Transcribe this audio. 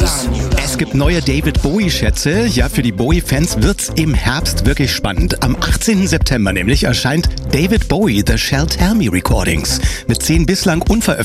News. Es gibt neue David Bowie-Schätze. Ja, für die Bowie-Fans wird's im Herbst wirklich spannend. Am 18. September nämlich erscheint David Bowie The Shall Tell Me Recordings mit 10 bislang unveröffentlichten